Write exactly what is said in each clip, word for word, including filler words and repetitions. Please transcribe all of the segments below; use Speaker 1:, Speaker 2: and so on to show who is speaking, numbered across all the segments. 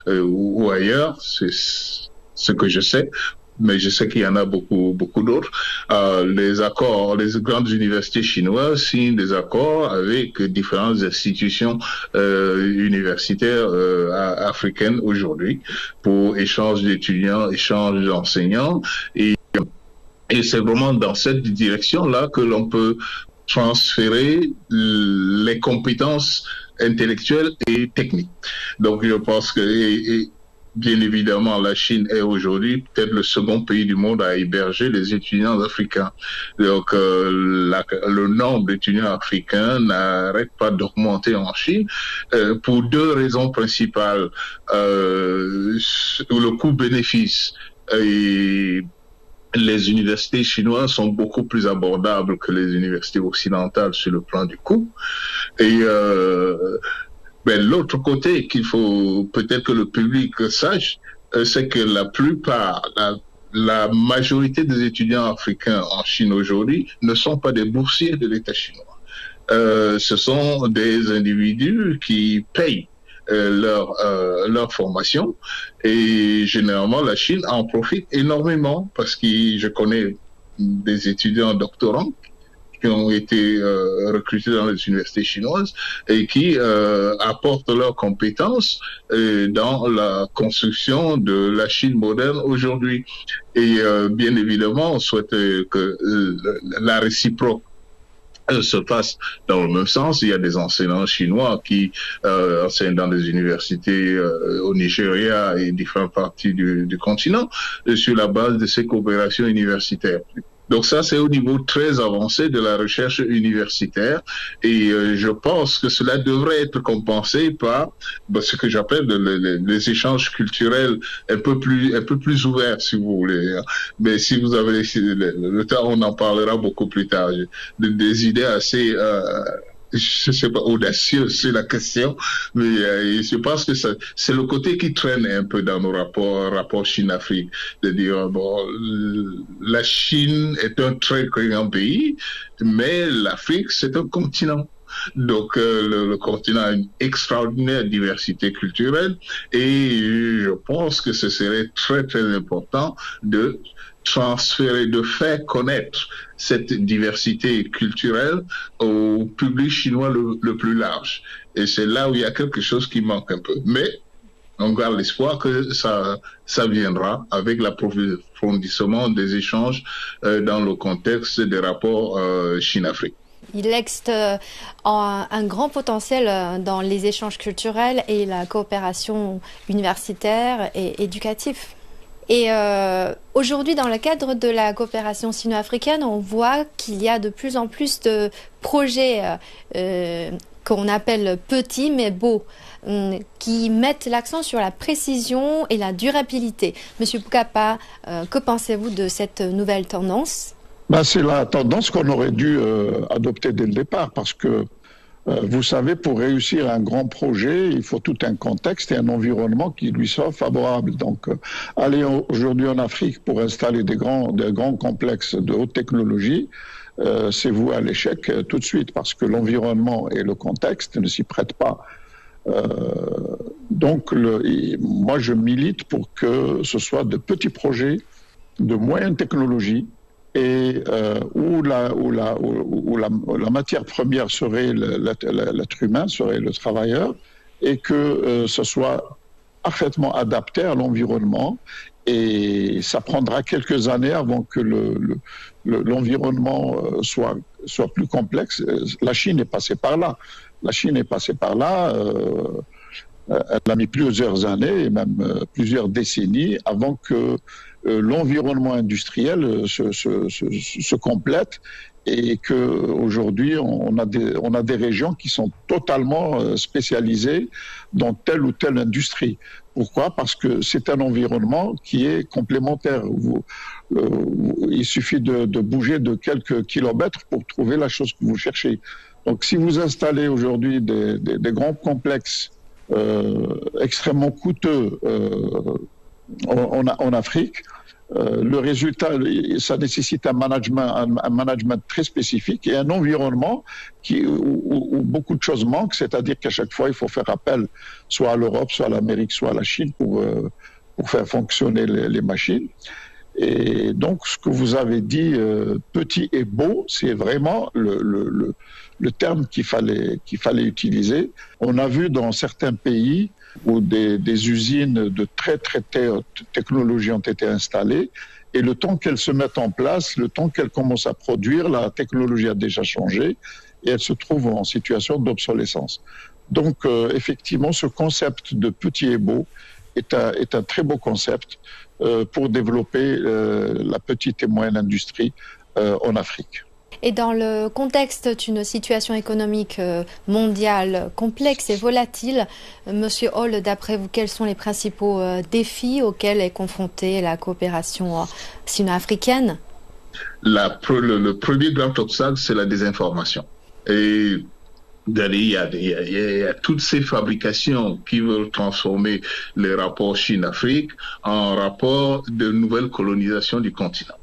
Speaker 1: euh, ou, ou ailleurs, c'est ce que je sais. Mais je sais qu'il y en a beaucoup, beaucoup d'autres. Euh, les accords, les grandes universités chinoises signent des accords avec différentes institutions euh, universitaires euh, africaines aujourd'hui pour échange d'étudiants, échange d'enseignants. Et, et c'est vraiment dans cette direction-là que l'on peut transférer les compétences intellectuelles et techniques. Donc je pense que et, et, bien évidemment, la Chine est aujourd'hui peut-être le second pays du monde à héberger les étudiants africains. Donc, euh, la, le nombre d'étudiants africains n'arrête pas d'augmenter en Chine euh, pour deux raisons principales. Euh, le coût-bénéfice et les universités chinoises sont beaucoup plus abordables que les universités occidentales sur le plan du coût. Et euh, ben, l'autre côté qu'il faut peut-être que le public sache, euh, c'est que la plupart, la, la majorité des étudiants africains en Chine aujourd'hui ne sont pas des boursiers de l'État chinois. Euh, ce sont des individus qui payent euh, leur, euh, leur formation et généralement la Chine en profite énormément parce que je connais des étudiants doctorants qui ont été euh, recrutés dans les universités chinoises et qui euh, apportent leurs compétences euh, dans la construction de la Chine moderne aujourd'hui. Et euh, bien évidemment, on souhaite que euh, la réciproque se passe dans le même sens. Il y a des enseignants chinois qui euh, enseignent dans des universités euh, au Nigeria et différentes parties du, du continent euh, sur la base de ces coopérations universitaires. Donc ça, c'est au niveau très avancé de la recherche universitaire et euh, je pense que cela devrait être compensé par bah, ce que j'appelle les, les, les échanges culturels un peu plus un peu plus ouverts, si vous voulez. Mais si vous avez le, le temps, on en parlera beaucoup plus tard. De, des idées assez euh, je sais pas, audacieux sur la question, mais euh, je pense que c'est le côté qui traîne un peu dans nos rapports, rapports Chine-Afrique, de dire, bon, la Chine est un très grand pays, mais l'Afrique, c'est un continent. Donc, euh, le, le continent a une extraordinaire diversité culturelle et je pense que ce serait très, très important de transférer, de faire connaître cette diversité culturelle au public chinois le, le plus large. Et c'est là où il y a quelque chose qui manque un peu. Mais on garde l'espoir que ça, ça viendra avec l'approfondissement des échanges euh, dans le contexte des rapports euh, Chine-Afrique.
Speaker 2: Il existe euh, un, un grand potentiel euh, dans les échanges culturels et la coopération universitaire et éducative. Et euh, aujourd'hui, dans le cadre de la coopération sino-africaine, on voit qu'il y a de plus en plus de projets euh, qu'on appelle petits mais beaux, euh, qui mettent l'accent sur la précision et la durabilité. Monsieur Boukapa, euh, que pensez-vous de cette nouvelle tendance ?
Speaker 3: Ben, c'est la tendance qu'on aurait dû euh, adopter dès le départ, parce que Euh, vous savez, pour réussir un grand projet, il faut tout un contexte et un environnement qui lui soit favorable. Donc, euh, aller aujourd'hui en Afrique pour installer des grands, des grands complexes de haute technologie, euh, c'est voué à l'échec euh, tout de suite, parce que l'environnement et le contexte ne s'y prêtent pas. Euh, donc, le, moi, je milite pour que ce soit de petits projets, de moyenne technologie, et euh, où, la, où, la, où, où la, la matière première serait l'être humain, serait le travailleur, et que euh, ce soit parfaitement adapté à l'environnement. Et ça prendra quelques années avant que l'environnement le, le, soit, soit plus complexe. La Chine est passée par là. La Chine est passée par là. Euh, elle a mis plusieurs années et même euh, plusieurs décennies avant que Euh, l'environnement industriel se, se, se, se complète et qu'aujourd'hui, on a, des, on a des régions qui sont totalement spécialisées dans telle ou telle industrie. Pourquoi ? Parce que c'est un environnement qui est complémentaire. Vous, euh, il suffit de, de bouger de quelques kilomètres pour trouver la chose que vous cherchez. Donc, si vous installez aujourd'hui des, des, des grands complexes euh, extrêmement coûteux euh, En, en Afrique, Euh, le résultat, ça nécessite un management, un, un management très spécifique et un environnement qui, où, où beaucoup de choses manquent, c'est-à-dire qu'à chaque fois, il faut faire appel soit à l'Europe, soit à l'Amérique, soit à la Chine pour, euh, pour faire fonctionner les, les machines. Et donc, ce que vous avez dit, euh, petit et beau, c'est vraiment le, le, le, le terme qu'il fallait, qu'il fallait utiliser. On a vu dans certains pays où des, des usines de très très haute technologie ont été installées, et le temps qu'elles se mettent en place, le temps qu'elles commencent à produire, la technologie a déjà changé et elles se trouvent en situation d'obsolescence. Donc euh, effectivement, ce concept de petit et beau est un, est un très beau concept euh, pour développer euh, la petite et moyenne industrie euh, en Afrique.
Speaker 2: Et dans le contexte d'une situation économique mondiale complexe et volatile, Monsieur Hall, d'après vous, quels sont les principaux défis auxquels est confrontée la coopération sino-africaine ?
Speaker 1: La, le, le premier grand obstacle, c'est la désinformation. Et il y, a, il, y a, il y a toutes ces fabrications qui veulent transformer les rapports Chine-Afrique en rapports de nouvelle colonisation du continent.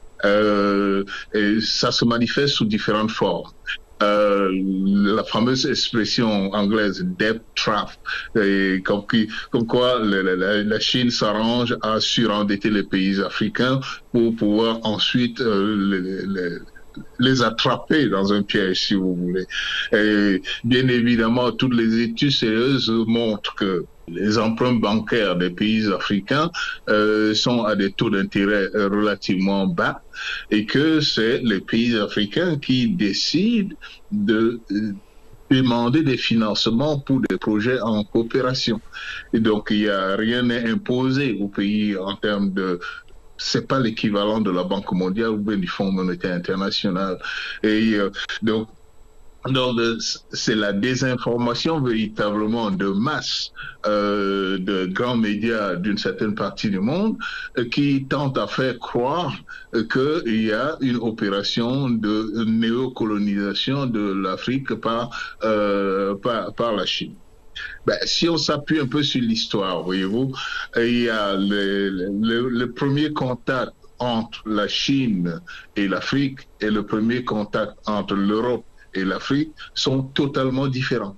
Speaker 1: Euh, et ça se manifeste sous différentes formes. Euh, la fameuse expression anglaise debt trap, et comme, comme quoi la, la, la Chine s'arrange à surendetter les pays africains pour pouvoir ensuite euh, les, les, les attraper dans un piège, si vous voulez. Et bien évidemment, toutes les études sérieuses montrent que les emprunts bancaires des pays africains euh, sont à des taux d'intérêt relativement bas et que c'est les pays africains qui décident de euh, demander des financements pour des projets en coopération. Et donc, il y a rien n'est imposé aux pays en termes de c'est pas l'équivalent de la Banque mondiale ou bien du Fonds monétaire international. Et euh, donc, donc c'est la désinformation véritablement de masse euh, de grands médias d'une certaine partie du monde euh, qui tentent à faire croire euh, qu'il y a une opération de néocolonisation de l'Afrique par, euh, par, par la Chine. Ben, si on s'appuie un peu sur l'histoire, voyez-vous, il y a le, le, le premier contact entre la Chine et l'Afrique et le premier contact entre l'Europe et l'Afrique sont totalement différents.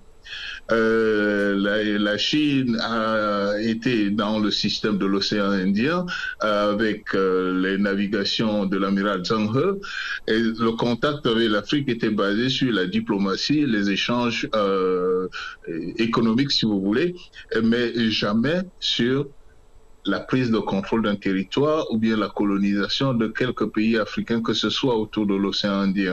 Speaker 1: Euh, la, la Chine a été dans le système de l'océan Indien avec euh, les navigations de l'amiral Zheng He, et le contact avec l'Afrique était basé sur la diplomatie, les échanges euh, économiques, si vous voulez, mais jamais sur la prise de contrôle d'un territoire ou bien la colonisation de quelques pays africains que ce soit autour de l'océan Indien.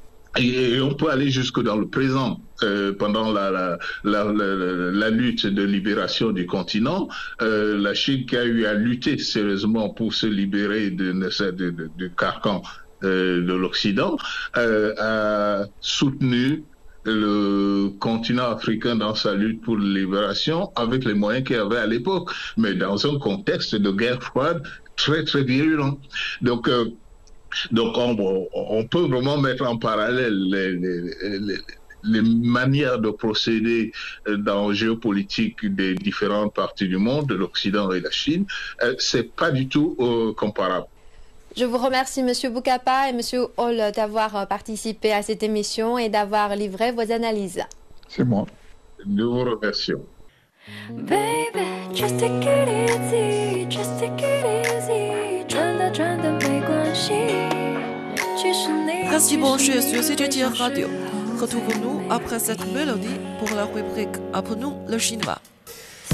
Speaker 1: Et on peut aller jusque dans le présent. Euh, pendant la, la, la, la, la lutte de libération du continent, euh, la Chine qui a eu à lutter sérieusement pour se libérer de, de, de, de carcan euh, de l'Occident, euh, a soutenu le continent africain dans sa lutte pour la libération avec les moyens qu'il avait à l'époque, mais dans un contexte de guerre froide très très virulent. Donc euh, Donc, on, on peut vraiment mettre en parallèle les, les, les, les manières de procéder dans la géopolitique des différentes parties du monde, de l'Occident et de la Chine. Euh, c'est pas du tout euh, comparable.
Speaker 2: Je vous remercie, Monsieur Boukapa et Monsieur Hall, d'avoir participé à cette émission et d'avoir livré vos analyses.
Speaker 3: C'est moi.
Speaker 1: Nous vous remercions.
Speaker 4: Baby, just take it easy, just take it easy. 真的真的没关系。
Speaker 5: Restez branchés sur C G T R Radio. Retrouvons-nous après cette mélodie pour la rubrique Apprenons le chinois.